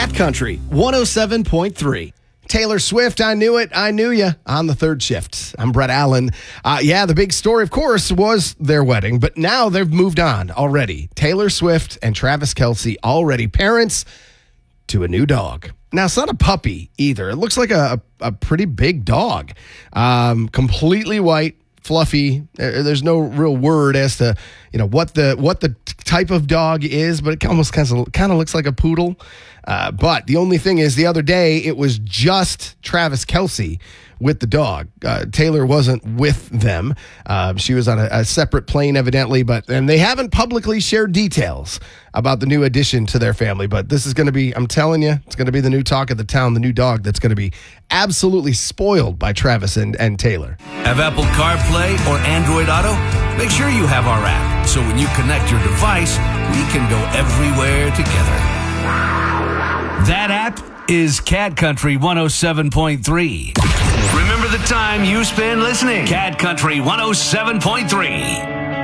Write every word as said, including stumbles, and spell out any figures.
Cat Country one oh seven point three. Taylor Swift, I knew it, I knew ya on the third shift. I'm Brett Allen. Uh, yeah, the big story, of course, was their wedding, but now they've moved on already. Taylor Swift and Travis Kelce already parents to a new dog. Now, it's not a puppy either. It looks like a, a, a pretty big dog. Um, completely white, fluffy. There's no real word as to, you know, what the what the type of dog is, but it almost kind of kind of looks like a poodle. Uh, but the only thing is, the other day it was just Travis Kelce with the dog. Uh, Taylor wasn't with them. Uh, she was on a, a separate plane, evidently. But and they haven't publicly shared details about the new addition to their family. But this is going to be, I'm telling you, it's going to be the new talk of the town. The new dog that's going to be absolutely spoiled by Travis and, and Taylor. Have Apple CarPlay or Android Auto? Make sure you have our app, so when you connect your device, we can go everywhere together. That app is Cat Country one oh seven point three. Remember the time you spend listening. Cat Country one oh seven point three.